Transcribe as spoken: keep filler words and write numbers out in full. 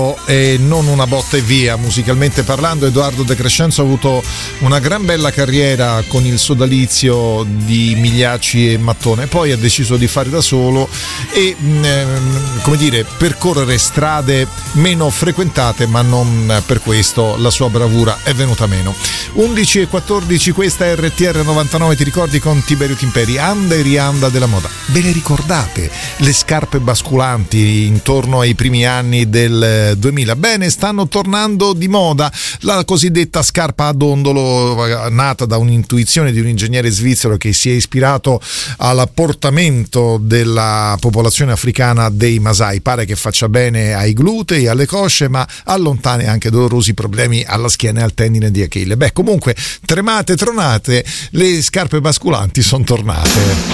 e non una botta e via musicalmente parlando. Edoardo De Crescenzo ha avuto una gran bella carriera con il sodalizio di Migliacci e Mattone, poi ha deciso di fare da solo e ehm, come dire, percorrere strade meno frequentate, ma non per questo la sua bravura è venuta meno. Undici e quattordici, questa è R T R novantanove, ti ricordi, con Tiberio Timperi, anda e rianda della moda. Ve le ricordate le scarpe basculanti intorno ai primi anni del duemila? Bene, stanno tornando di moda. La cosiddetta scarpa a dondolo, nata da un'intuizione di un ingegnere svizzero che si è ispirato al portamento della popolazione africana dei Masai. Pare che faccia bene ai glutei, alle cosce, ma allontani anche dolorosi problemi alla schiena e al tendine di Achille. Beh, comunque, tremate, tronate, le scarpe basculanti sono tornate.